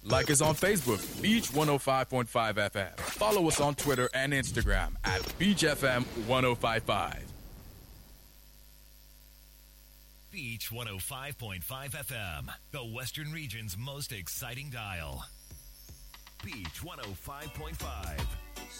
Like us on Facebook, Beach 105.5 FM. Follow us on Twitter and Instagram at Beach FM 1055. Beach 105.5 FM, the Western region's most exciting dial. Beach 105.5.